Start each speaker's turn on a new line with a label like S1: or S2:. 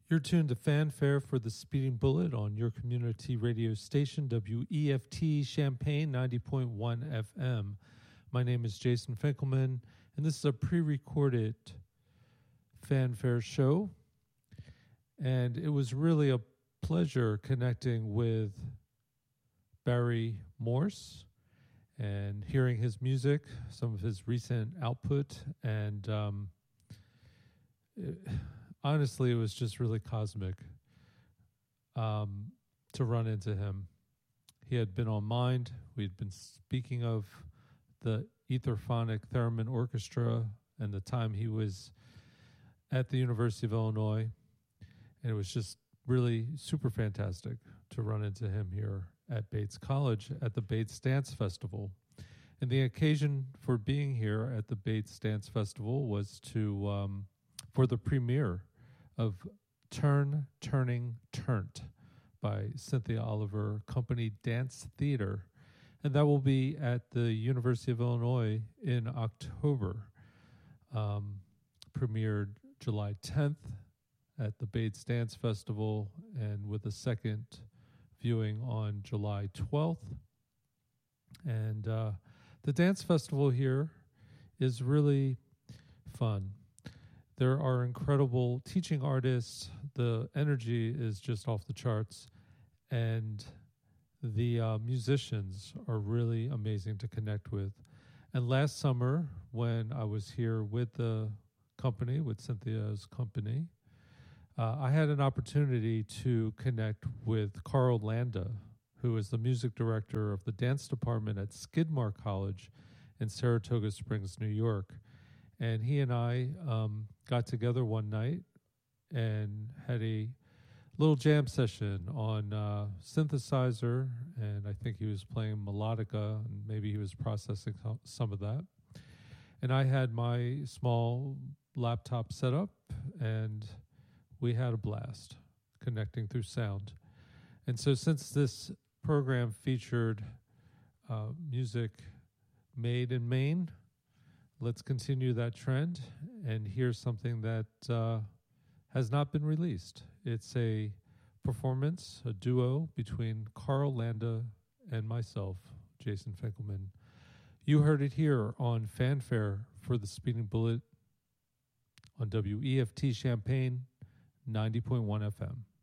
S1: You're tuned to Fanfare for the Speeding Bullet on your community radio station, WEFT Champaign 90.1 FM. My name is Jason Finkelman, and this is a pre-recorded Fanfare show. And it was really a pleasure connecting with Barry Morse and hearing his music, some of his recent output, and honestly, it was just really cosmic to run into him. He had been on Mind. We'd been speaking of the Etherphonic Theremin Orchestra and the time he was at the University of Illinois. And it was just really super fantastic to run into him here at Bates College at the Bates Dance Festival. And the occasion for being here at the Bates Dance Festival was to for the premiere of Turn, Turning, Turnt by Cynthia Oliver Company Dance Theater. And that will be at the University of Illinois in October. Premiered July 10th at the Bates Dance Festival, and with a second viewing on July 12th. And the dance festival here is really fun. There are incredible teaching artists. The energy is just off the charts. And the musicians are really amazing to connect with. And last summer, when I was here with the company, with Cynthia's company, I had an opportunity to connect with Carl Landa, who is the music director of the dance department at Skidmore College in Saratoga Springs, New York. And he and I got together one night and had a little jam session on synthesizer, and I think he was playing melodica, and maybe he was processing some of that. And I had my small laptop set up, and we had a blast connecting through sound. And so since this program featured music made in Maine, let's continue that trend and hear something that has not been released. It's a performance, a duo between Carl Landa and myself, Jason Finkelman. You heard it here on Fanfare for the Speeding Bullet on WEFT Champaign 90.1 FM.